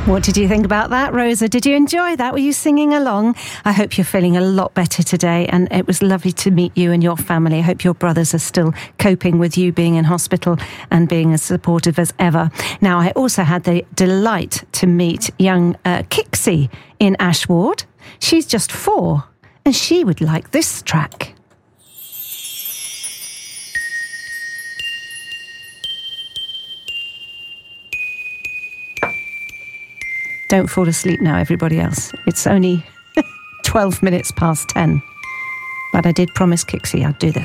What did you think about that, Rosa? Did you enjoy that? Were you singing along? I hope you're feeling a lot better today, and it was lovely to meet you and your family. I hope your brothers are still coping with you being in hospital and being as supportive as ever. Now, I also had the delight to meet young Kixie in Ashward. She's just 4, and she would like this track. Don't fall asleep now, everybody else. It's only 12 minutes past 10. But I did promise Kixie I'd do this.